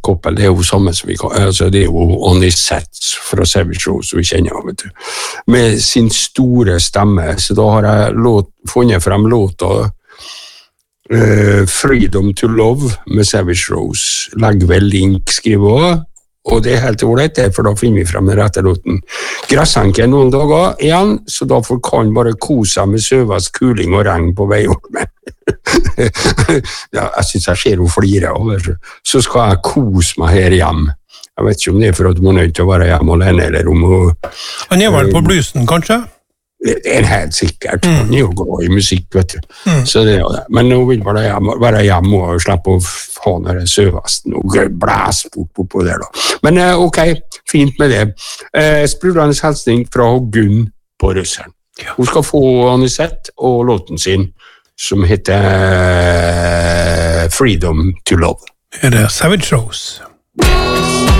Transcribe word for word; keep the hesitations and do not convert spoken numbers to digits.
Koppel, det er jo samme som vi kan, altså det er jo Anisette fra Savage Rose, vi kjenner vet du, med sin store stemme, så da har jeg låt, funnet frem låta uh, Freedom to Love med Savage Rose, legg vel link, skriver også, og det er helt ordentlig, for da finner vi frem den rette låten. Gressenke noen dager igjen, så da får kan bare kose med søvast kuling og regn på vei opp med. Ja, jeg synes jeg ser hun flire over, så skal jeg kose meg her hjem. Jeg vet ikke om det er for at man er nødt til å være hjemme alene, eller om hun... Han er vel på bluesen, kanskje? Det er helt sikkert, han er jo glad i musikk, vet du. Mm. Så det er det. Men nå vil bare hjem, være hjemme og slippe å ha når søvasten og blæs bort på, på det da. Men ok, fint med det. Eh, Sprudlende hilsning fra Gunn på russeren. Ja. Hun skal få Anisette og låten sin, som heter Freedom to Love. Er det Savage Rose?